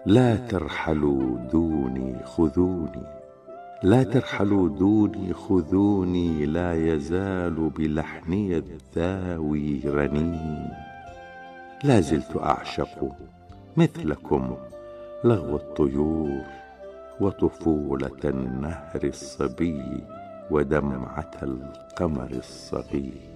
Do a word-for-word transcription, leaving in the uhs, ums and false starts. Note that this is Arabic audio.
لا ترحلوا دوني خذوني، لا ترحلوا دوني خذوني، لا يزال بلحني الذاوي رنين. لا زلت أعشق مثلكم لغو الطيور وطفولة النهر الصبي ودمعة القمر الصغير.